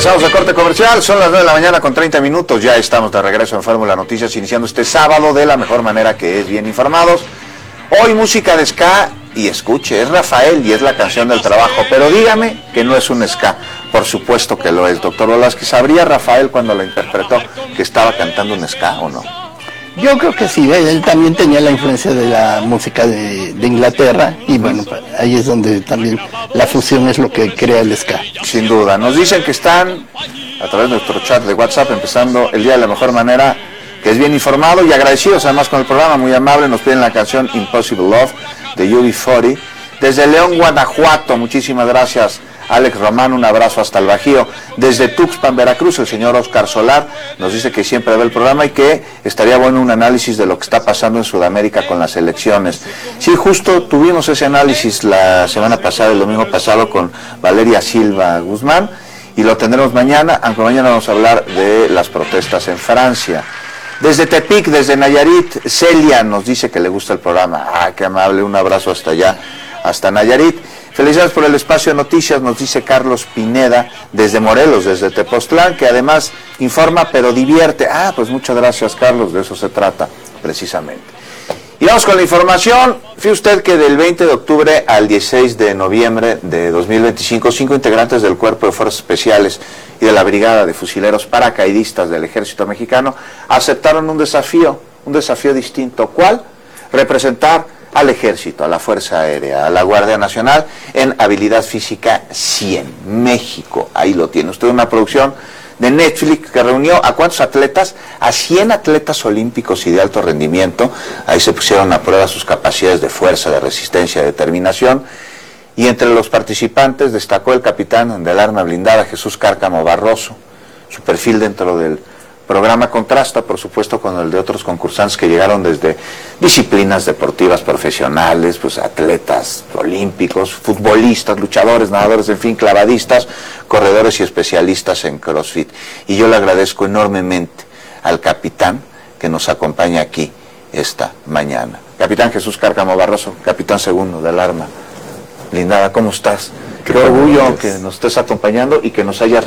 Regresamos a corte comercial, son las 9 de la mañana con 30 minutos, ya estamos de regreso en Fórmula Noticias, iniciando este sábado de la mejor manera, que es bien informados. Hoy música de ska, y escuche, es Rafael y es la canción del trabajo, pero dígame que no es un ska, por supuesto que lo es, doctor Velázquez. ¿Sabría Rafael cuando lo interpretó que estaba cantando un ska o no? Yo creo que sí, él también tenía la influencia de la música de Inglaterra, y bueno, ahí es donde también la fusión es lo que crea el ska. Sin duda, nos dicen que están a través de nuestro chat de WhatsApp empezando el día de la mejor manera, que es bien informado y agradecidos además con el programa, muy amable. Nos piden la canción Impossible Love de UB40 desde León, Guanajuato. Muchísimas gracias, Alex Román, un abrazo hasta el Bajío. Desde Tuxpan, Veracruz, el señor Oscar Solar nos dice que siempre ve el programa y que estaría bueno un análisis de lo que está pasando en Sudamérica con las elecciones. Sí, justo tuvimos ese análisis la semana pasada, el domingo pasado, con Valeria Silva Guzmán, y lo tendremos mañana, aunque mañana vamos a hablar de las protestas en Francia. Desde Tepic, desde Nayarit, Celia nos dice que le gusta el programa. Ah, qué amable, un abrazo hasta allá, hasta Nayarit. Felicidades por el espacio de noticias, nos dice Carlos Pineda, desde Morelos, desde Tepoztlán, que además informa pero divierte. Ah, pues muchas gracias, Carlos, de eso se trata, precisamente. Y vamos con la información. Fíjese usted que del 20 de octubre al 16 de noviembre de 2025, 5 integrantes del Cuerpo de Fuerzas Especiales y de la Brigada de Fusileros Paracaidistas del Ejército Mexicano aceptaron un desafío distinto. ¿Cuál? Representar al Ejército, a la Fuerza Aérea, a la Guardia Nacional en habilidad física 100, México. Ahí lo tiene usted, una producción de Netflix que reunió ¿a cuántos atletas? A 100 atletas olímpicos y de alto rendimiento. Ahí se pusieron a prueba sus capacidades de fuerza, de resistencia, de determinación. Y entre los participantes destacó el capitán del arma blindada, Jesús Cárcamo Barroso. Su perfil dentro del programa contrasta, por supuesto, con el de otros concursantes que llegaron desde disciplinas deportivas profesionales, pues atletas olímpicos, futbolistas, luchadores, nadadores, en fin, clavadistas, corredores y especialistas en CrossFit. Y yo le agradezco enormemente al capitán que nos acompaña aquí esta mañana. Capitán Jesús Cárcamo Barroso, capitán segundo del arma blindada, ¿cómo estás? Qué orgullo que nos estés acompañando y que nos hayas